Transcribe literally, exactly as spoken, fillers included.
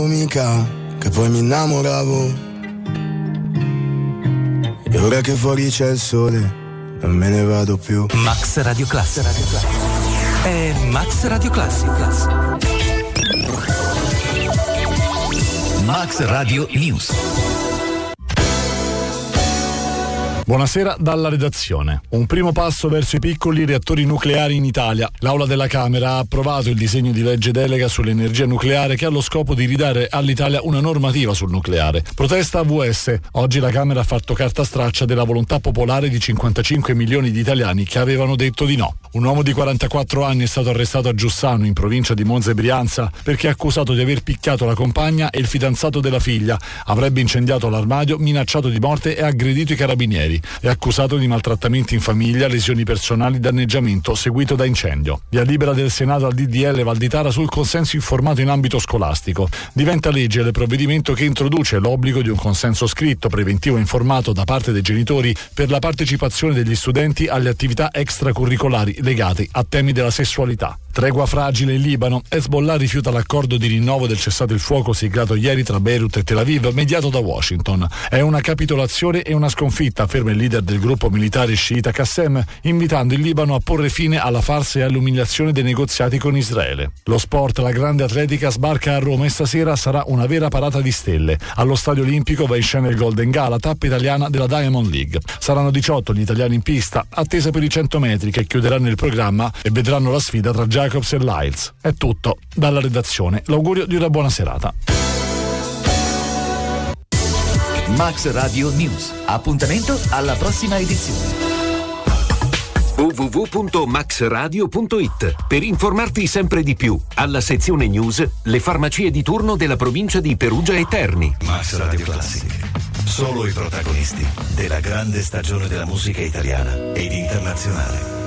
Mica, che poi mi innamoravo. E ora che fuori c'è il sole, non me ne vado più. Max Radio Classica. È Max Radio Classica. Max Radio News. Buonasera dalla redazione. Un primo passo verso i piccoli reattori nucleari in Italia. L'Aula della Camera ha approvato il disegno di legge delega sull'energia nucleare che ha lo scopo di ridare all'Italia una normativa sul nucleare. Protesta A V S. Oggi la Camera ha fatto carta straccia della volontà popolare di cinquantacinque milioni di italiani che avevano detto di no. Un uomo di quarantaquattro anni è stato arrestato a Giussano, in provincia di Monza e Brianza, perché è accusato di aver picchiato la compagna e il fidanzato della figlia. Avrebbe incendiato l'armadio, minacciato di morte e aggredito i carabinieri. È accusato di maltrattamenti in famiglia, lesioni personali, danneggiamento seguito da incendio. Via libera del Senato al D D L Valditara sul consenso informato in ambito scolastico. Diventa legge il provvedimento che introduce l'obbligo di un consenso scritto, preventivo e informato da parte dei genitori per la partecipazione degli studenti alle attività extracurricolari legate a temi della sessualità. Tregua fragile in Libano. Hezbollah rifiuta l'accordo di rinnovo del cessate il fuoco siglato ieri tra Beirut e Tel Aviv, mediato da Washington. È una capitolazione e una sconfitta, afferma il leader del gruppo militare sciita Qassem, invitando il Libano a porre fine alla farsa e all'umiliazione dei negoziati con Israele. Lo sport, la grande atletica sbarca a Roma e stasera sarà una vera parata di stelle. Allo Stadio Olimpico va in scena il Golden Gala, tappa italiana della Diamond League. Saranno diciotto gli italiani in pista, attesa per i cento metri che chiuderanno il programma e vedranno la sfida tra Jacobs e Lyles. È tutto. Dalla redazione l'augurio di una buona serata. Max Radio News. Appuntamento alla prossima edizione. w w w punto max radio punto i t per informarti sempre di più. Alla sezione news, le farmacie di turno della provincia di Perugia e Terni. Max Radio Classic. Solo i protagonisti della grande stagione della musica italiana ed internazionale.